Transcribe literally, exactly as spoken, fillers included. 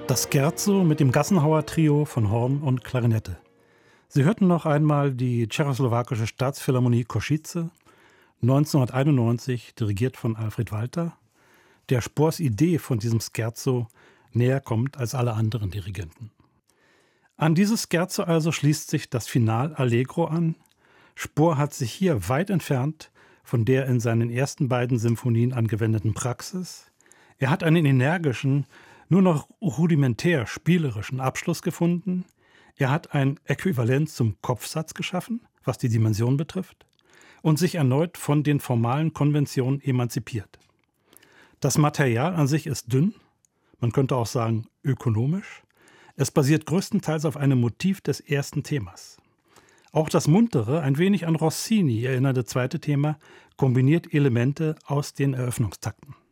Das Scherzo mit dem Gassenhauer-Trio von Horn und Klarinette. Sie hörten noch einmal die tschechoslowakische Staatsphilharmonie Košice, neunzehnhunderteinundneunzig, dirigiert von Alfred Walter, der Spohrs Idee von diesem Scherzo näher kommt als alle anderen Dirigenten. An dieses Scherzo also schließt sich das Final Allegro an. Spohr hat sich hier weit entfernt von der in seinen ersten beiden Symphonien angewendeten Praxis. Er hat einen energischen, nur noch rudimentär spielerischen Abschluss gefunden. Er hat ein Äquivalent zum Kopfsatz geschaffen, was die Dimension betrifft, und sich erneut von den formalen Konventionen emanzipiert. Das Material an sich ist dünn, man könnte auch sagen ökonomisch. Es basiert größtenteils auf einem Motiv des ersten Themas. Auch das muntere, ein wenig an Rossini erinnernde zweite Thema kombiniert Elemente aus den Eröffnungstakten.